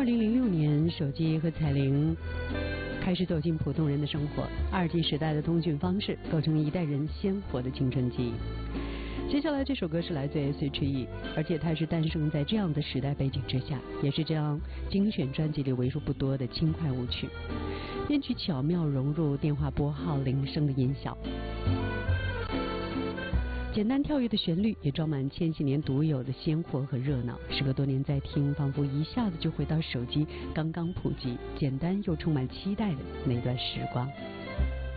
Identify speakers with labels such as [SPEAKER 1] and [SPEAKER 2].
[SPEAKER 1] 2006年，手机和彩铃开始走进普通人的生活，2G 时代的通讯方式构成一代人鲜活的青春记忆。接下来这首歌是来自 S.H.E， 而且它是诞生在这样的时代背景之下，也是这样精选专辑里为数不多的轻快舞曲，编曲巧妙融入电话拨号铃声的音效，简单跳跃的旋律也装满千禧年独有的鲜活和热闹。时隔多年再听，仿佛一下子就回到手机刚刚普及、简单又充满期待的那段时光。